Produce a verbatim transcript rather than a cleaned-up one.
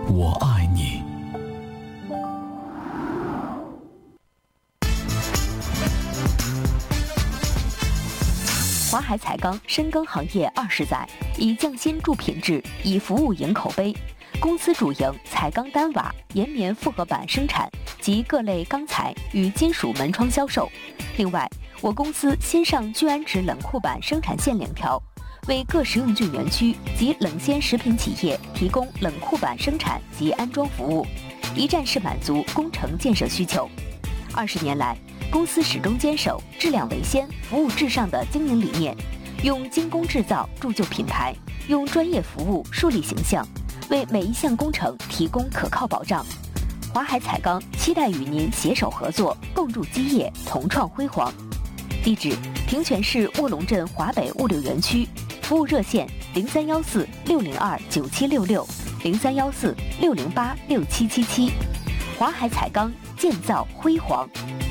我爱你。 华海彩钢深耕行业二十载，以匠心铸品质，以服务赢口碑。公司主营彩钢单瓦、岩棉复合板生产及各类钢材与金属门窗销售。另外，我公司新上聚氨酯冷库板生产线两条，为各食用菌园区及冷鲜食品企业提供冷库板生产及安装服务，一站式满足工程建设需求。二十年来，公司始终坚守质量为先、服务至上的经营理念，用精工制造铸就品牌，用专业服务树立形象，为每一项工程提供可靠保障。华海彩钢期待与您携手合作，共筑基业，同创辉煌。地址：平泉市卧龙镇华北物流园区，服务热线：零三幺四六零二九七六六，零三幺四六零八六七七七。华海彩钢，建造辉煌。